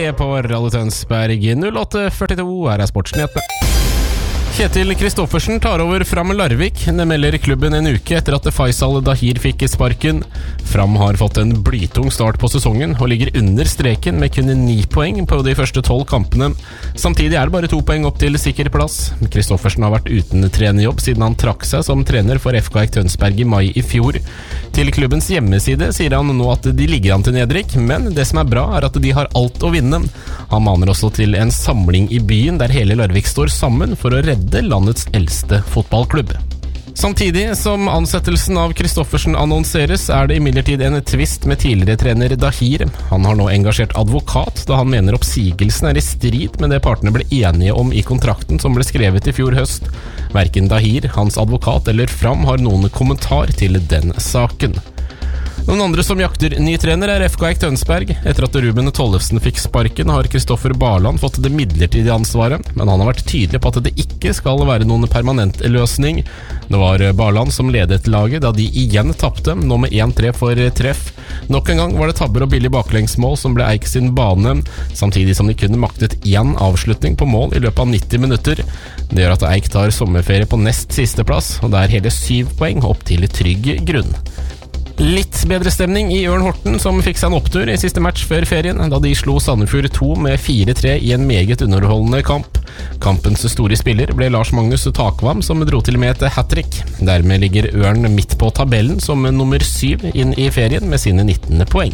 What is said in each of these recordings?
på Radio Tønsberg 0842 her Sportsnyhetene. Kjetil Kristoffersen tar over Fram Larvik. Det melder klubben en uke etter at Faisal Dahir fikk sparken. Fram har fått en blytung start på sesongen og ligger under streken med kun 9 poeng på de første 12 kampene. Samtidig det bare 2 poeng opp til sikker plass. Kristoffersen har vært uten trenerjobb siden han trakk seg som trener for FK Tønsberg i mai i fjor. Til klubbens hjemmeside sier han nå at de ligger an til nedrykk, men det som bra at de har alt å vinne. Han maner også til en samling i byen der hele Larvik står sammen for å redde landets eldste fotballklubb. Samtidig som ansettelsen av Kristoffersen annonseres, det imidlertid en tvist med tidligere trener Dahir. Han har nå engasjert advokat, da han mener oppsigelsen i strid med det partene ble enige om i kontrakten som ble skrevet i fjor høst. Hverken Dahir, hans advokat eller Fram har noen kommentar til den saken. Noen andre som jakter ny trener FK Tønsberg. Etter at Ruben Tollefsen fikk sparken, har Kristoffer Barland fått det midlertidige ansvaret, men han har vært tydelig på at det ikke skal være noen permanent løsning. Det var Barland som ledet laget da de igjen tappte, nå med 1-3 for treff. Nok en gang var det tabber og billig baklengsmål som ble Eik sin bane, samtidig som de kun maktet 1 avslutning på mål i løpet av 90 minutter. Det gjør at Eik tar sommerferie på nest siste plass, og det hele 7 poeng opp til trygg grunn. Litt bedre stemning i Ørn Horten, som fikk seg en opptur i siste match før ferien, da de slo Sandefjord 2 med 4-3 i en meget underholdende kamp. Kampens store spiller ble Lars Magnus Takvam, som dro til med et hat-trick. Dermed ligger Ørn midt på tabellen som nummer 7 inn i ferien med sine 19 poeng.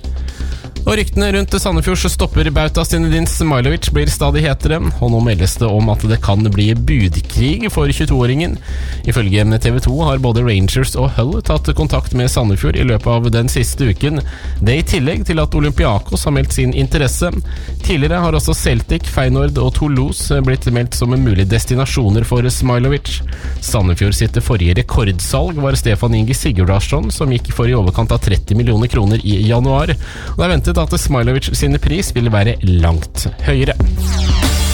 Og ryktene rundt Sandefjords stopper Bauta Zinedine Smailovic blir stadig hetere, og nå meldes det om at det kan bli budkrig for 22-åringen. Ifølge TV 2 har både Rangers og Hull tatt kontakt med Sandefjord i løpet av den siste uken. Det i tillegg til at Olympiakos har meldt sin interesse. Tidligere har også Celtic, Feyenoord og Toulouse blitt meldt som mulige destinasjoner for Smailovic. Sandefjord sitt forrige rekordsalg var Stefan Inge Sigurdarsson, som gikk for i overkant av 30 millioner kroner i januar. Og det ventet at Smailovic sin pris ville være langt høyere.